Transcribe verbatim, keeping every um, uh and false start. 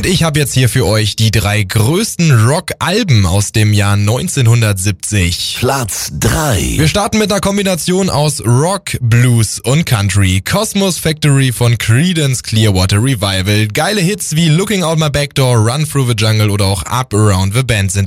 Und ich habe jetzt hier für euch die drei größten Rock-Alben aus dem Jahr neunzehnhundertsiebzig. Platz drei. Wir starten mit einer Kombination aus Rock, Blues und Country. Cosmos Factory von Creedence Clearwater Revival. Geile Hits wie Looking Out My Back Door, Run Through the Jungle oder auch Up Around the Bend sind